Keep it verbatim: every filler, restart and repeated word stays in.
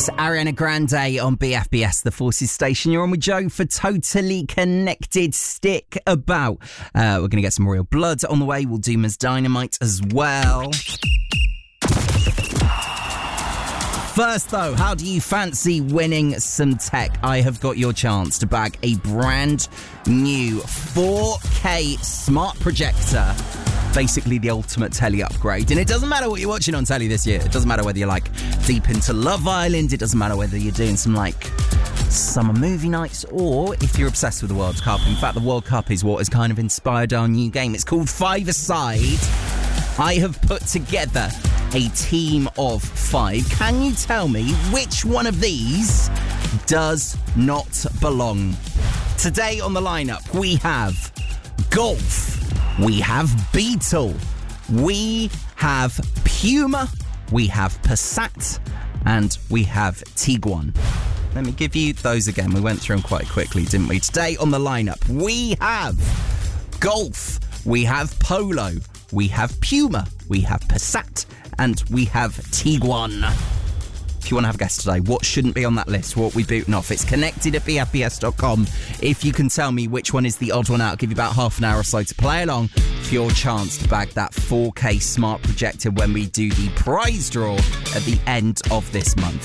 It's Ariana Grande on B F B S, the Forces station. You're on with Joe for Totally Connected. Stick about. Uh, we're going to get some Royal Blood on the way. We'll do Miz Dynamite as well. First, though, how do you fancy winning some tech? I have got your chance to bag a brand new four K smart projector. Basically the ultimate telly upgrade. And it doesn't matter what you're watching on telly this year. It doesn't matter whether you're like deep into Love Island. It doesn't matter whether you're doing some like summer movie nights or if you're obsessed with the World Cup. In fact, the World Cup is what has kind of inspired our new game. It's called Five-A-Side. I have put together a team of five. Can you tell me which one of these does not belong? Today on the lineup, we have Golf. We have Beetle, we have Puma, we have Passat, and we have Tiguan. Let me give you those again. We went through them quite quickly, didn't we? Today on the lineup, we have Golf, we have Polo, we have Puma, we have Passat, and we have Tiguan. If you want to have a guess today, what shouldn't be on that list? What are we booting off? It's connected at b f b s dot com. If you can tell me which one is the odd one out, I'll give you about half an hour or so to play along for your chance to bag that four K smart projector when we do the prize draw at the end of this month.